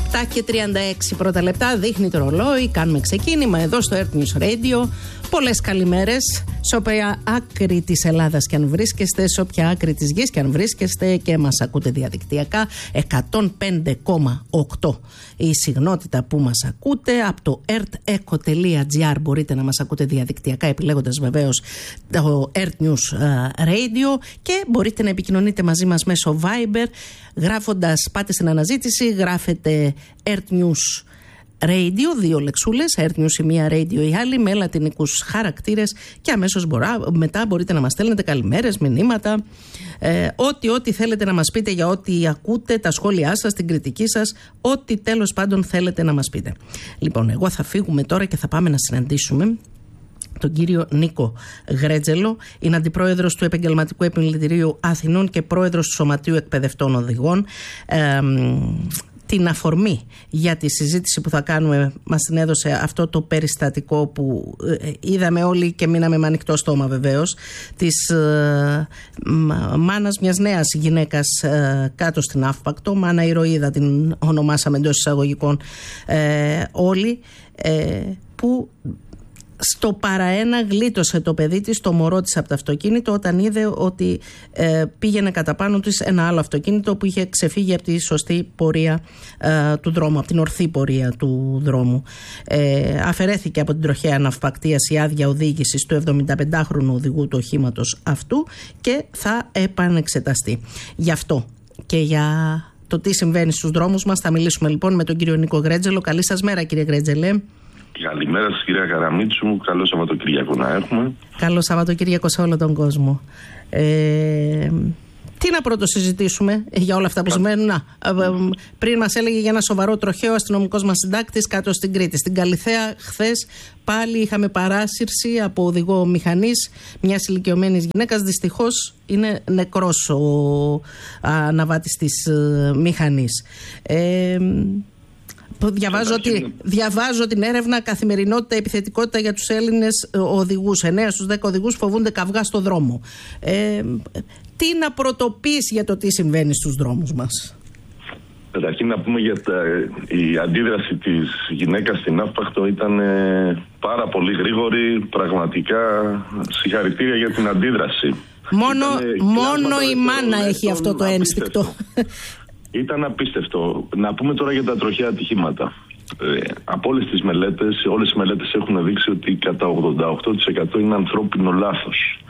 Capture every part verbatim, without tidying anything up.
επτά και τριάντα έξι πρώτα λεπτά, δείχνει το ρολόι, κάνουμε ξεκίνημα εδώ στο Earth News Radio. Πολλές καλημέρες σε όποια άκρη της Ελλάδας και αν βρίσκεστε, σε όποια άκρη της γης και αν βρίσκεστε και μας ακούτε διαδικτυακά. εκατόν πέντε κόμμα οκτώ η συγνότητα που μας ακούτε. Από το eartheco τελεία gr μπορείτε να μας ακούτε διαδικτυακά, επιλέγοντας βεβαίως το Earth News Radio, και μπορείτε να επικοινωνείτε μαζί μας μέσω Viber, γράφοντας, πάτε στην αναζήτηση, γράφετε Earth News Radio, δύο λεξούλες, Earth News η μία, Radio η άλλη, με λατινικούς χαρακτήρες, και αμέσως μπορά, μετά μπορείτε να μας στέλνετε καλημέρες, μηνύματα, ε, ό,τι ό,τι θέλετε να μας πείτε για ό,τι ακούτε, τα σχόλιά σας, την κριτική σας, ό,τι τέλος πάντων θέλετε να μας πείτε. Λοιπόν, εγώ θα φύγουμε τώρα και θα πάμε να συναντήσουμε τον κύριο Νίκο Γρέτζελο. Είναι αντιπρόεδρος του Επαγγελματικού Επιμελητηρίου Αθηνών και πρόεδρος του Σωματείου Εκπαιδευτών Οδηγών. Ε, Την αφορμή για τη συζήτηση που θα κάνουμε μας την έδωσε αυτό το περιστατικό που ε, είδαμε όλοι και μείναμε με ανοιχτό στόμα βεβαίως, της ε, μάνας μιας νέας γυναίκας ε, κάτω στην Αύπακτο, μάνα ηρωίδα την ονομάσαμε εντός εισαγωγικών ε, όλοι, ε, που στο παραένα γλίτωσε το παιδί της, το μωρό της, από το αυτοκίνητο όταν είδε ότι ε, πήγαινε κατά πάνω της ένα άλλο αυτοκίνητο που είχε ξεφύγει από τη σωστή πορεία ε, του δρόμου, από την ορθή πορεία του δρόμου. Ε, αφαιρέθηκε από την τροχαία ναυπακτίας η άδεια οδήγησης του εβδομηνταπεντάχρονου οδηγού του οχήματος αυτού και θα επανεξεταστεί. Γι' αυτό και για το τι συμβαίνει στους δρόμους μας θα μιλήσουμε λοιπόν με τον κύριο Νίκο Γρέτζελο. Καλή σας μέρα, κύριε Γρέτζελε. Καλημέρα σας, κυρία Καραμίτσου. Καλό Σαββατοκύριακο να έχουμε. Καλό Σαββατοκύριακο σε όλο τον κόσμο. Ε, τι να πρώτο συζητήσουμε για όλα αυτά που συμβαίνουν? Να, πριν μας έλεγε για ένα σοβαρό τροχαίο αστυνομικός μας συντάκτης κάτω στην Κρήτη. Στην Καλιθέα χθες πάλι είχαμε παράσυρση από οδηγό μηχανής μιας ηλικιωμένης γυναίκας. Δυστυχώς είναι νεκρός ο αναβάτης της μηχανής. Ε, Διαβάζω, ότι, διαβάζω την έρευνα καθημερινότητα, επιθετικότητα για τους Έλληνες οδηγούς. εννέα στους δέκα οδηγούς φοβούνται καυγά στο δρόμο. Ε, τι να πρωτοποιήσει για το τι συμβαίνει στους δρόμους μας? Καταρχήν να πούμε για τα, η αντίδραση της γυναίκας στην Αύπακτο ήταν ε, πάρα πολύ γρήγορη. Πραγματικά συγχαρητήρια για την αντίδραση. Μόνο, μόνο η μάνα έχει αυτό το ένστικτο. Ήταν απίστευτο. Να πούμε τώρα για τα τροχαία ατυχήματα. Ε, από όλες τις μελέτες, όλες οι μελέτες έχουν δείξει ότι κατά ογδόντα οκτώ τοις εκατό είναι ανθρώπινο λάθος.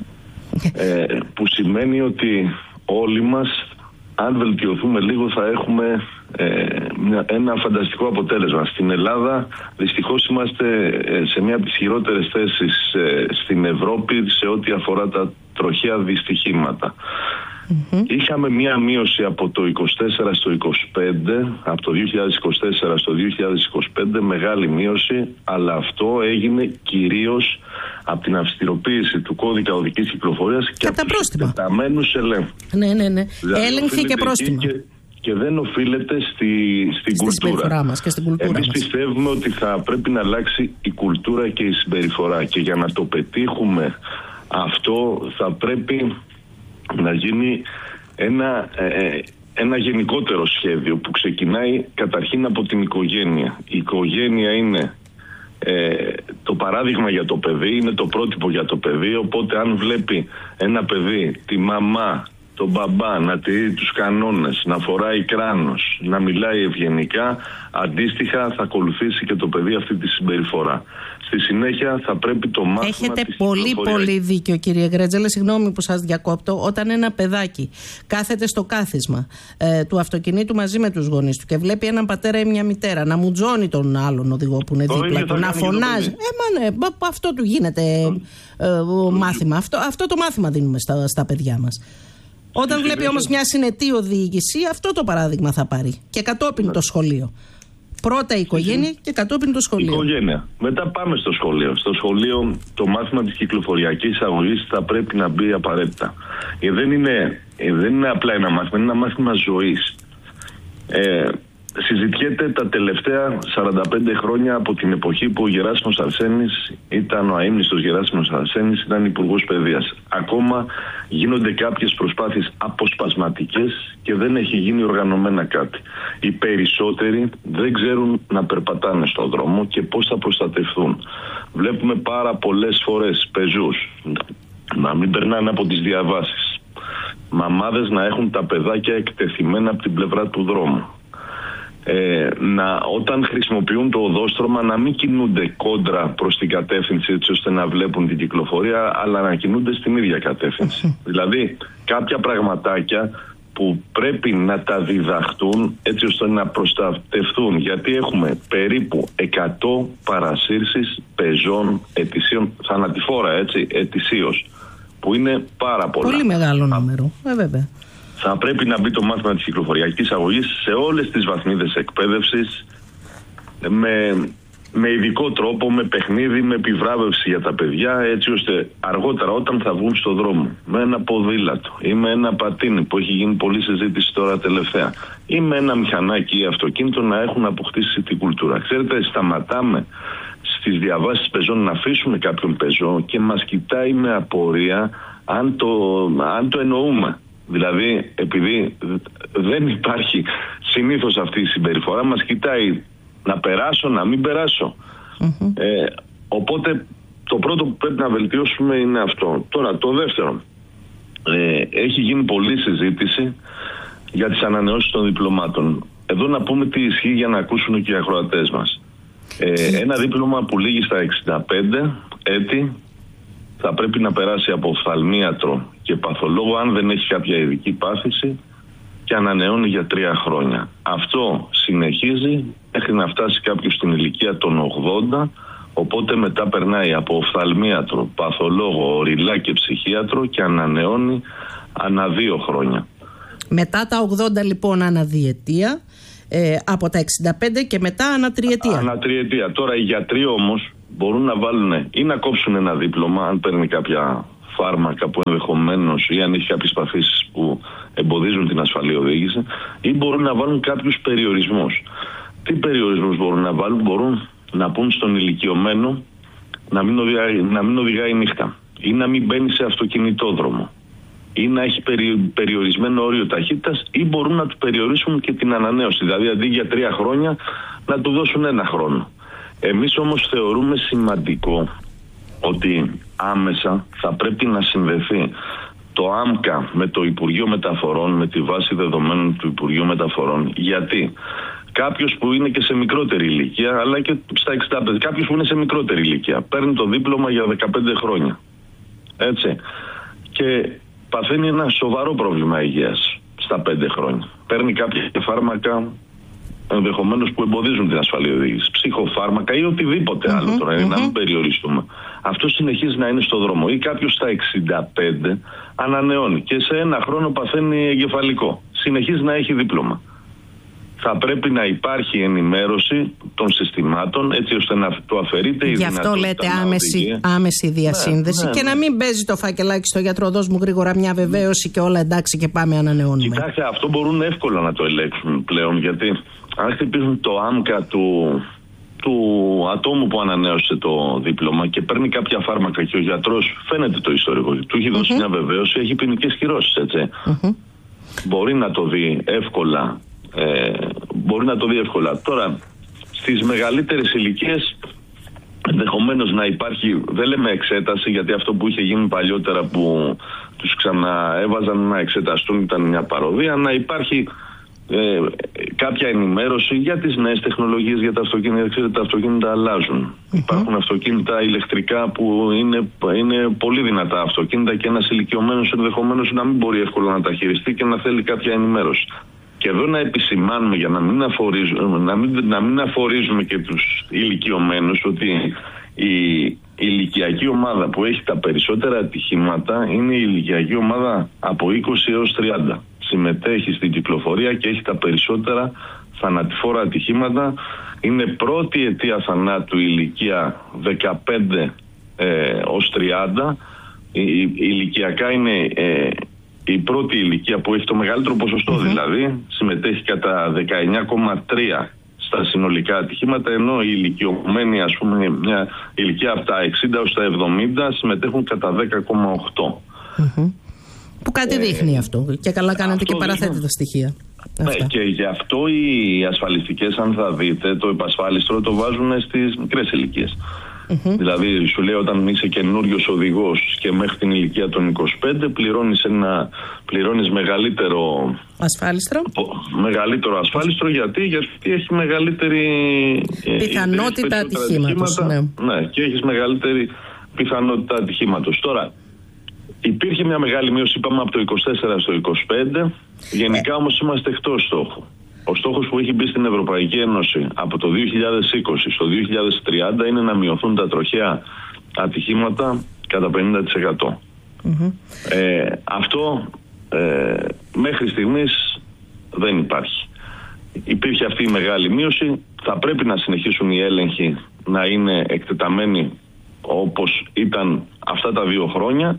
Ε, που σημαίνει ότι όλοι μας, αν βελτιωθούμε λίγο, θα έχουμε ε, μια, ένα φανταστικό αποτέλεσμα. Στην Ελλάδα δυστυχώς είμαστε ε, σε μια από τις χειρότερες θέσεις ε, στην Ευρώπη σε ό,τι αφορά τα τροχαία δυστυχήματα. Mm-hmm. Είχαμε μία μείωση από το είκοσι τέσσερα στο είκοσι πέντε, από το δύο χιλιάδες είκοσι τέσσερα στο δύο χιλιάδες είκοσι πέντε, μεγάλη μείωση, αλλά αυτό έγινε κυρίως από την αυστηροποίηση του κώδικα οδικής κυκλοφορίας και, και από τους εκτεταμένους ελέγχους. Ναι, ναι, ναι. Δηλαδή, έλεγχη και πρόστιμα. Και, και δεν οφείλεται στη, στην στη κουλτούρα. Μας και στην κουλτούρα. Εμείς μας. πιστεύουμε ότι θα πρέπει να αλλάξει η κουλτούρα και η συμπεριφορά, και για να το πετύχουμε αυτό θα πρέπει να γίνει ένα, ε, ένα γενικότερο σχέδιο που ξεκινάει καταρχήν από την οικογένεια. Η οικογένεια είναι ε, το παράδειγμα για το παιδί, είναι το πρότυπο για το παιδί, οπότε αν βλέπει ένα παιδί, τη μαμά, τον μπαμπά να τηρεί τους κανόνες, να φοράει κράνος, να μιλάει ευγενικά, αντίστοιχα θα ακολουθήσει και το παιδί αυτή τη συμπεριφορά. Στη συνέχεια θα πρέπει το μάθημα. Έχετε πολύ πολύ δίκιο, κύριε Γρέτζελε, συγγνώμη που σας διακόπτω. Όταν ένα παιδάκι κάθεται στο κάθισμα ε, του αυτοκινήτου μαζί με τους γονείς του και βλέπει έναν πατέρα ή μια μητέρα να μουτζώνει τον άλλον οδηγό που είναι δίπλα του, να φωνάζει, ε, μα ναι, αυτό του γίνεται ε, ε, μάθημα. Αυτό, αυτό το μάθημα δίνουμε στα, στα παιδιά μας. Όταν βλέπει όμως μια συνετή οδήγηση, αυτό το παράδειγμα θα πάρει. Και κατόπιν το σχολείο. Πρώτα η οικογένεια και κατόπιν το σχολείο. Οικογένεια. Μετά πάμε στο σχολείο. Στο σχολείο το μάθημα της κυκλοφοριακής αγωγής θα πρέπει να μπει απαραίτητα. Ε, δεν, είναι, ε, δεν είναι απλά ένα μάθημα, είναι ένα μάθημα ζωής. Ε, συζητιέται τα τελευταία σαράντα πέντε χρόνια από την εποχή που ο Γεράσιμος Αρσένης ήταν ο αείμνηστος Γεράσιμος Αρσένης, ήταν υπουργός παιδείας. Ακόμα γίνονται κάποιες προσπάθειες αποσπασματικές και δεν έχει γίνει οργανωμένα κάτι. Οι περισσότεροι δεν ξέρουν να περπατάνε στον δρόμο και πώς θα προστατευθούν. Βλέπουμε πάρα πολλές φορές πεζούς να μην περνάνε από τις διαβάσεις, μαμάδες να έχουν τα παιδάκια εκτεθειμένα από την πλευρά του δρόμου. Ε, να, όταν χρησιμοποιούν το οδόστρωμα να μην κινούνται κόντρα προς την κατεύθυνση έτσι ώστε να βλέπουν την κυκλοφορία, αλλά να κινούνται στην ίδια κατεύθυνση. Δηλαδή κάποια πραγματάκια που πρέπει να τα διδαχτούν έτσι ώστε να προστατευτούν, γιατί έχουμε περίπου εκατό παρασύρσεις πεζών ετησίων, θανατηφόρα έτσι, ετησίως, που είναι πάρα πολλά. Πολύ μεγάλο νούμερο, ε, βέβαια. Θα πρέπει να μπει το μάθημα της κυκλοφοριακής αγωγής σε όλες τις βαθμίδες εκπαίδευσης, με, με ειδικό τρόπο, με παιχνίδι, με επιβράβευση για τα παιδιά, έτσι ώστε αργότερα όταν θα βγουν στον δρόμο με ένα ποδήλατο ή με ένα πατίνι που έχει γίνει πολλή συζήτηση τώρα τελευταία ή με ένα μηχανάκι ή αυτοκίνητο να έχουν αποκτήσει την κουλτούρα. Ξέρετε, σταματάμε στις διαβάσεις πεζών να αφήσουμε κάποιον πεζό και μας κοιτάει με απορία αν το, αν το εννοούμε. Δηλαδή, επειδή δεν υπάρχει συνήθως αυτή η συμπεριφορά, μας κοιτάει να περάσω, να μην περάσω. Mm-hmm. Ε, οπότε το πρώτο που πρέπει να βελτιώσουμε είναι αυτό. Τώρα το δεύτερο, ε, έχει γίνει πολλή συζήτηση για τις ανανεώσεις των διπλωμάτων. Εδώ να πούμε τι ισχύει για να ακούσουν και οι ακροατές μας. Ε, ένα δίπλωμα που λήγει στα εξήντα πέντε έτη θα πρέπει να περάσει από οφθαλμίατρο και παθολόγο αν δεν έχει κάποια ειδική πάθηση και ανανεώνει για τρία χρόνια. Αυτό συνεχίζει μέχρι να φτάσει κάποιος στην ηλικία των ογδόντα, οπότε μετά περνάει από οφθαλμίατρο, παθολόγο, οριλά και ψυχίατρο και ανανεώνει ανά δύο χρόνια. Μετά τα ογδόντα λοιπόν αναδιετία, ε, από τα εξήντα πέντε και μετά ανατριετία. Ανατριετία. Τώρα οι γιατροί όμως μπορούν να βάλουν ή να κόψουν ένα δίπλωμα αν παίρνει κάποια φάρμακα που ενδεχομένως ή αν έχει κάποιες παθήσεις που εμποδίζουν την ασφαλή οδήγηση, ή μπορούν να βάλουν κάποιους περιορισμούς. Τι περιορισμούς μπορούν να βάλουν? Μπορούν να πούν στον ηλικιωμένο να μην οδηγάει, να μην οδηγάει νύχτα ή να μην μπαίνει σε αυτοκινητόδρομο ή να έχει περι, περιορισμένο όριο ταχύτητας, ή μπορούν να του περιορίσουν και την ανανέωση. Δηλαδή αντί για τρία χρόνια να του δώσουν ένα χρόνο. Εμείς όμως θεωρούμε σημαντικό ότι άμεσα θα πρέπει να συνδεθεί το ΆΜΚΑ με το Υπουργείο Μεταφορών, με τη βάση δεδομένων του Υπουργείου Μεταφορών. Γιατί κάποιος που είναι και σε μικρότερη ηλικία, αλλά και στα εξήντα πέντε, κάποιος που είναι σε μικρότερη ηλικία, παίρνει το δίπλωμα για δεκαπέντε χρόνια. Έτσι. Και παθαίνει ένα σοβαρό πρόβλημα υγείας στα πέντε χρόνια. Παίρνει κάποια φάρμακα ενδεχομένως που εμποδίζουν την ασφαλή οδήγηση, ψυχοφάρμακα ή οτιδήποτε mm-hmm, άλλο τώρα, mm-hmm. να μην περιοριστούμε. Αυτό συνεχίζει να είναι στο δρόμο. Ή κάποιος στα εξήντα πέντε ανανεώνει και σε ένα χρόνο παθαίνει εγκεφαλικό. Συνεχίζει να έχει δίπλωμα. Θα πρέπει να υπάρχει ενημέρωση των συστημάτων έτσι ώστε να το αφαιρείται η δυνατότητα. Γι' αυτό λέτε άμεση, άμεση διασύνδεση. Ναι, ναι, και να μην παίζει το φακελάκι στο γιατρό, δώσ' μου γρήγορα μια βεβαίωση και όλα εντάξει και πάμε ανανεώνουμε. Κοιτάξτε, αυτό μπορούν εύκολα να το ελέγξουν πλέον, γιατί αν χτυπήσουν το άμκα του, του ατόμου που ανανέωσε το δίπλωμα και παίρνει κάποια φάρμακα και ο γιατρός φαίνεται το ιστορικό, του έχει δώσει mm-hmm. μια βεβαίωση, έχει ποινικές κυρώσεις, έτσι. Mm-hmm. Μπορεί να το δει εύκολα. Ε, μπορεί να το δει εύκολα. Τώρα, στις μεγαλύτερες ηλικίες ενδεχομένως να υπάρχει, δεν λέμε εξέταση, γιατί αυτό που είχε γίνει παλιότερα που τους ξαναέβαζαν να εξεταστούν ήταν μια παροδία, να υπάρχει ε, κάποια ενημέρωση για τις νέες τεχνολογίες, για τα αυτοκίνητα. Ξέρετε, τα αυτοκίνητα αλλάζουν. Mm-hmm. Υπάρχουν αυτοκίνητα ηλεκτρικά που είναι, είναι πολύ δυνατά αυτοκίνητα και ένας ηλικιωμένος ενδεχομένως να μην μπορεί εύκολα να τα χειριστεί και να θέλει κάποια ενημέρωση. Και εδώ να επισημάνουμε για να μην αφορίζουμε, να μην, να μην αφορίζουμε και τους ηλικιωμένους ότι η, η ηλικιακή ομάδα που έχει τα περισσότερα ατυχήματα είναι η ηλικιακή ομάδα από είκοσι έως τριάντα. Συμμετέχει στην κυκλοφορία και έχει τα περισσότερα θανατηφόρα ατυχήματα. Είναι πρώτη αιτία θανάτου ηλικία δεκαπέντε ε, ως τριάντα. Η, η, ηλικιακά είναι... Ε, η πρώτη ηλικία που έχει το μεγαλύτερο ποσοστό, mm-hmm. δηλαδή συμμετέχει κατά δεκαεννιά κόμμα τρία στα συνολικά ατυχήματα, ενώ οι ηλικιωμένοι, ας πούμε, μια ηλικία από τα εξήντα έως τα εβδομήντα συμμετέχουν κατά δέκα κόμμα οκτώ. Mm-hmm. Που κάτι ε, δείχνει αυτό και καλά κάνετε και παραθέτετε τα στοιχεία. Ναι, και γι' αυτό οι ασφαλιστικές, αν θα δείτε, το επασφάλιστρο το βάζουν στις μικρές ηλικίες. Mm-hmm. Δηλαδή σου λέει, όταν είσαι καινούριος οδηγός και μέχρι την ηλικία των είκοσι πέντε πληρώνεις, ένα, πληρώνεις μεγαλύτερο ασφάλιστρο. Μεγαλύτερο ασφάλιστρο γιατί, γιατί έχει μεγαλύτερη πιθανότητα ατυχήματος. Ναι. ναι, και έχεις μεγαλύτερη πιθανότητα ατυχήματος. Τώρα, υπήρχε μια μεγάλη μείωση, είπαμε, από το είκοσι τέσσερα στο είκοσι πέντε. Γενικά όμως είμαστε εκτός στόχου. Ο στόχος που έχει μπει στην Ευρωπαϊκή Ένωση από το δύο χιλιάδες είκοσι στο δύο χιλιάδες τριάντα είναι να μειωθούν τα τροχαία ατυχήματα κατά πενήντα τοις εκατό. Mm-hmm. Ε, αυτό ε, μέχρι στιγμής δεν υπάρχει. Υπήρχε αυτή η μεγάλη μείωση. Θα πρέπει να συνεχίσουν οι έλεγχοι να είναι εκτεταμένοι όπως ήταν αυτά τα δύο χρόνια.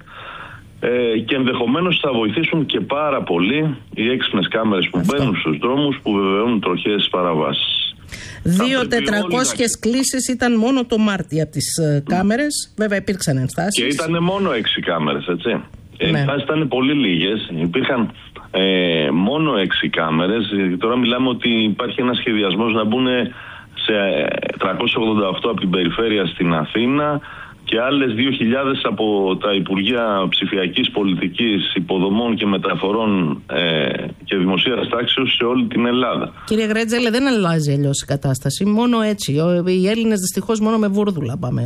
Ε, και ενδεχομένως θα βοηθήσουν και πάρα πολύ οι έξυπνες κάμερες που αυτό. μπαίνουν στους δρόμους, που βεβαιώνουν τροχαίες παραβάσεις. δύο χιλιάδες τετρακόσιες να... κλήσεις ήταν μόνο το Μάρτι από τις mm. κάμερες. Βέβαια υπήρξαν ενστάσεις. Και ήταν μόνο έξι κάμερες, έτσι. Ναι. Οι ενστάσεις ήταν πολύ λίγες. Υπήρχαν ε, μόνο έξι κάμερες. Τώρα μιλάμε ότι υπάρχει ένας σχεδιασμός να μπουν σε τριακόσιες ογδόντα οκτώ από την περιφέρεια στην Αθήνα και άλλες δύο χιλιάδες από τα Υπουργεία Ψηφιακής Πολιτικής, Υποδομών και Μεταφορών ε, και Δημοσίας Τάξεως σε όλη την Ελλάδα. Κύριε Γρέτζελε, δεν αλλάζει αλλιώς η κατάσταση. Μόνο έτσι. Οι Έλληνες δυστυχώς μόνο με βούρδουλα πάμε,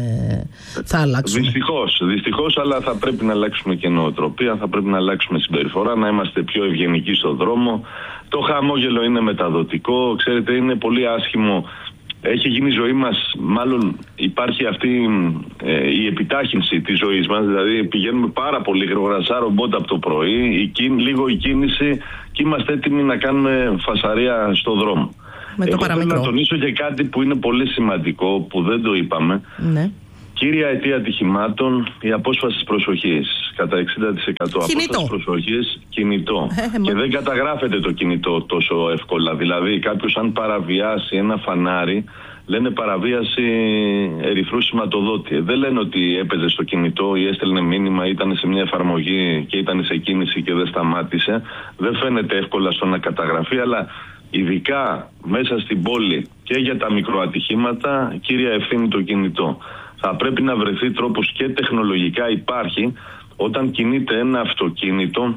θα αλλάξουμε. Δυστυχώς, δυστυχώς, αλλά θα πρέπει να αλλάξουμε και νοοτροπία, θα πρέπει να αλλάξουμε συμπεριφορά, να είμαστε πιο ευγενικοί στον δρόμο. Το χαμόγελο είναι μεταδοτικό, ξέρετε, είναι πολύ άσχημο. Έχει γίνει η ζωή μας, μάλλον υπάρχει αυτή ε, η επιτάχυνση της ζωής μας, δηλαδή πηγαίνουμε πάρα πολύ γρήγορα σαν ρομπότ από το πρωί, η κίνη, λίγο η κίνηση και είμαστε έτοιμοι να κάνουμε φασαρία στο δρόμο. Με το Εγώ παραμικρό. θέλω να τονίσω και κάτι που είναι πολύ σημαντικό, που δεν το είπαμε. Ναι. Κύρια αιτία ατυχημάτων, η απόσπαση προσοχής. Κατά εξήντα τοις εκατό απόσπαση προσοχής, κινητό. Ε, και δεν καταγράφεται το κινητό τόσο εύκολα. Δηλαδή, κάποιος αν παραβιάσει ένα φανάρι, λένε παραβίαση ερυθρού σηματοδότη. Δεν λένε ότι έπαιζε στο κινητό ή έστελνε μήνυμα, ήταν σε μια εφαρμογή και ήταν σε κίνηση και δεν σταμάτησε. Δεν φαίνεται εύκολα στο να καταγραφεί, αλλά ειδικά μέσα στην πόλη και για τα μικροατυχήματα, κύρια ευθύνη το κινητό. Θα πρέπει να βρεθεί τρόπος, και τεχνολογικά υπάρχει, όταν κινείται ένα αυτοκίνητο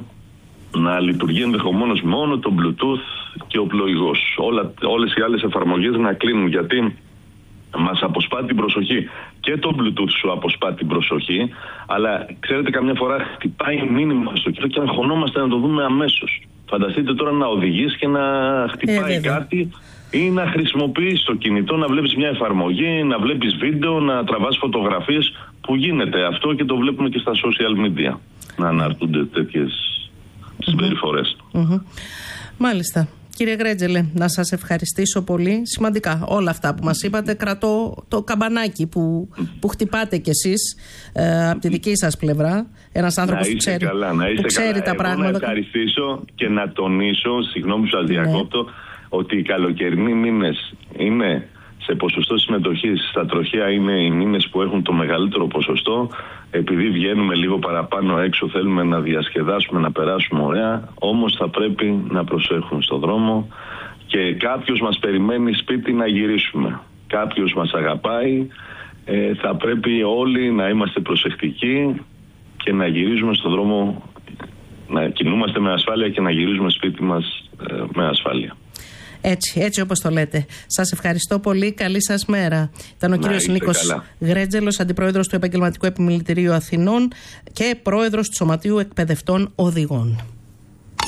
να λειτουργεί ενδεχομένως μόνο το Bluetooth και ο πλοηγός. Όλα, όλες οι άλλες εφαρμογές να κλείνουν, γιατί μας αποσπά την προσοχή. Και το Bluetooth σου αποσπά την προσοχή, αλλά ξέρετε, καμιά φορά χτυπάει μήνυμα στο κινητό και αγχωνόμαστε να το δούμε αμέσως. Φανταστείτε τώρα να οδηγείς και να χτυπάει ε, κάτι ή να χρησιμοποιείς το κινητό, να βλέπεις μια εφαρμογή, να βλέπεις βίντεο, να τραβάς φωτογραφίες, που γίνεται αυτό και το βλέπουμε και στα social media, να αναρτούνται τέτοιες συμπεριφορές. Mm-hmm. Μάλιστα. Κύριε Γρέτζελε, να σας ευχαριστήσω πολύ. Σημαντικά όλα αυτά που μας είπατε. Κρατώ το καμπανάκι που, που χτυπάτε κι εσείς ε, από τη δική σας πλευρά. Ένας άνθρωπος που ξέρει, καλά, να είστε που ξέρει καλά. τα Εγώ πράγματα. Να ευχαριστήσω και να τονίσω, συγγνώμη που σας διακόπτω, ναι, ότι οι καλοκαιρινοί μήνες είναι σε ποσοστό συμμετοχής στα τροχαία, είναι οι μήνες που έχουν το μεγαλύτερο ποσοστό. Επειδή βγαίνουμε λίγο παραπάνω έξω, θέλουμε να διασκεδάσουμε, να περάσουμε ωραία, όμως θα πρέπει να προσέχουμε στον δρόμο και κάποιος μας περιμένει σπίτι να γυρίσουμε. Κάποιος μας αγαπάει, ε, θα πρέπει όλοι να είμαστε προσεκτικοί και να γυρίζουμε στον δρόμο, να κινούμαστε με ασφάλεια και να γυρίζουμε σπίτι μας ε, με ασφάλεια. Έτσι, έτσι όπως το λέτε. Σας ευχαριστώ πολύ. Καλή σας μέρα. Ήταν ο να, κύριος Νίκος καλά. Γρέτζελος, αντιπρόεδρος του Επαγγελματικού Επιμελητηρίου Αθηνών και πρόεδρος του Σωματείου Εκπαιδευτών Οδηγών.